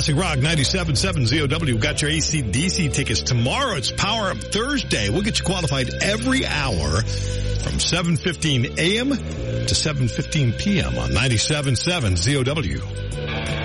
Classic Rock 97.7 ZOW. Got your AC/DC tickets. Tomorrow it's Power Up Thursday. We'll get you qualified every hour from 7:15 a.m. to 7:15 p.m. on 97.7 ZOW.